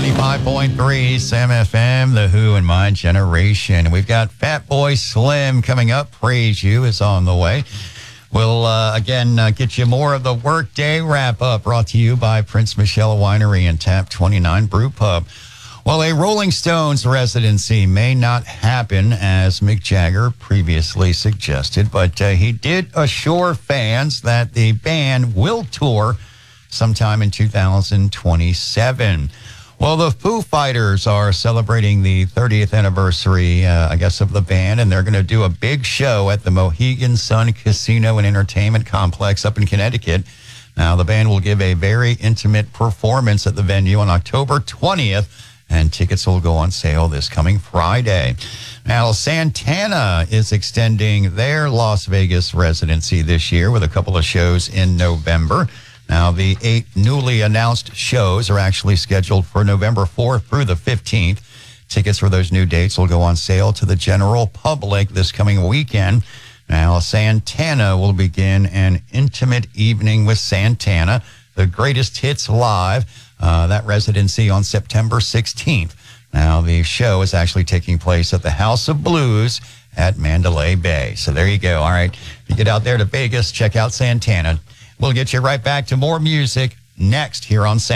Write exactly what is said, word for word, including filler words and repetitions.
ninety-five point three Sam F M, The Who and My Generation. We've got Fatboy Slim coming up. Praise You is on the way. We'll, uh, again, uh, get you more of the Workday Wrap-Up, brought to you by Prince Michelle Winery and Tap twenty-nine Brew Pub. Well, a Rolling Stones residency may not happen, as Mick Jagger previously suggested, but uh, he did assure fans that the band will tour sometime in two thousand twenty-seven. Well, the Foo Fighters are celebrating the thirtieth anniversary, uh, I guess, of the band, and they're going to do a big show at the Mohegan Sun Casino and Entertainment Complex up in Connecticut. Now, the band will give a very intimate performance at the venue on October twentieth, and tickets will go on sale this coming Friday. Now, Santana is extending their Las Vegas residency this year with a couple of shows in November. Now, the eight newly announced shows are actually scheduled for November fourth through the fifteenth. Tickets for those new dates will go on sale to the general public this coming weekend. Now, Santana will begin an intimate evening with Santana, the greatest hits live, uh, that residency on September sixteenth. Now, the show is actually taking place at the House of Blues at Mandalay Bay. So there you go. All right. If you get out there to Vegas, check out Santana. We'll get you right back to more music next here on Sam.